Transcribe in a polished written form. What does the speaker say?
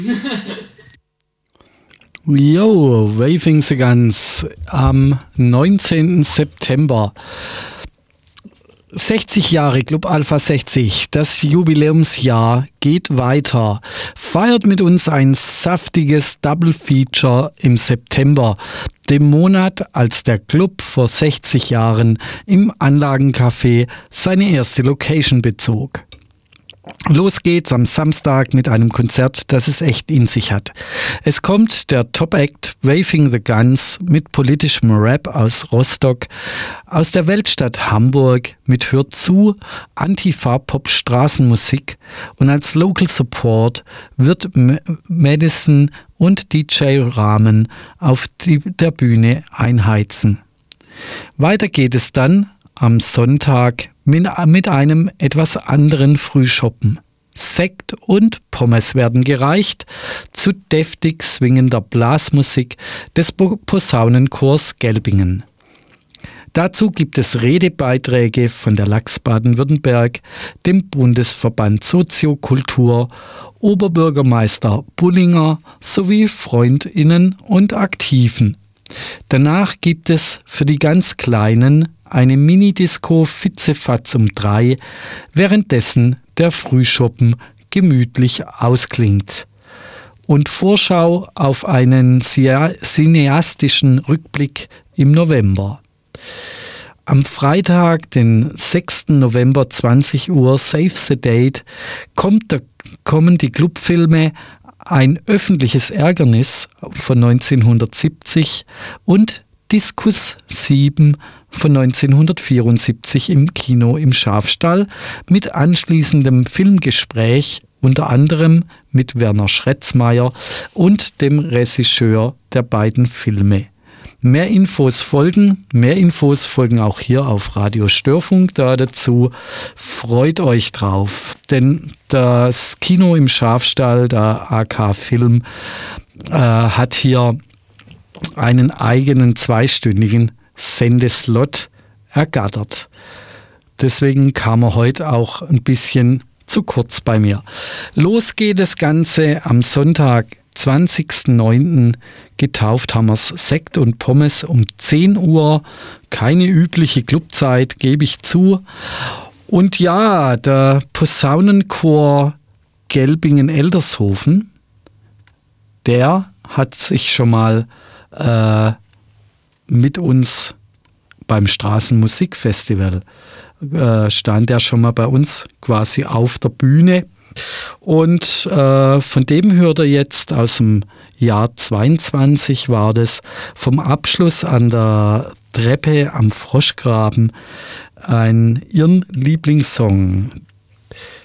Yo, Waving the Guns am 19. September. 60 Jahre Club Alpha 60, das Jubiläumsjahr geht weiter. Feiert mit uns ein saftiges Double Feature im September, dem Monat, als der Club vor 60 Jahren im Anlagencafé seine erste Location bezog. Los geht's am Samstag mit einem Konzert, das es echt in sich hat. Es kommt der Top-Act Waving the Guns mit politischem Rap aus Rostock, aus der Weltstadt Hamburg mit Hört zu, Antifa-Pop-Straßenmusik, und als Local Support wird Madison und DJ Rahmen auf der Bühne einheizen. Weiter geht es dann am Sonntag mit einem etwas anderen Frühschoppen. Sekt und Pommes werden gereicht zu deftig swingender Blasmusik des Posaunenchors Gelbingen. Dazu gibt es Redebeiträge von der Lachs Baden-Württemberg, dem Bundesverband Soziokultur, Oberbürgermeister Bullinger sowie FreundInnen und Aktiven. Danach gibt es für die ganz Kleinen eine Mini-Disco Fitzefatz um 3, währenddessen der Frühschoppen gemütlich ausklingt. Und Vorschau auf einen cineastischen Rückblick im November. Am Freitag, den 6. November 20 Uhr, Save the Date, kommen die Clubfilme Ein öffentliches Ärgernis von 1970 und Diskus 7 von 1974 im Kino im Schafstall mit anschließendem Filmgespräch, unter anderem mit Werner Schretzmeier und dem Regisseur der beiden Filme. Mehr Infos folgen auch hier auf Radio Störfunk. Dazu freut euch drauf, denn das Kino im Schafstall, der AK Film, hat hier einen eigenen zweistündigen Sendeslot ergattert. Deswegen kam er heute auch ein bisschen zu kurz bei mir. Los geht das Ganze am Sonntag, 20.09. Getauft haben wir's Sekt und Pommes um 10 Uhr. Keine übliche Clubzeit, gebe ich zu. Und ja, der Posaunenchor Gelbingen-Eldershofen, der hat sich schon mal mit uns beim Straßenmusikfestival stand der schon mal bei uns quasi auf der Bühne. Und von dem hört er jetzt aus dem Jahr 22 war das, vom Abschluss an der Treppe am Froschgraben, ihren Lieblingssong.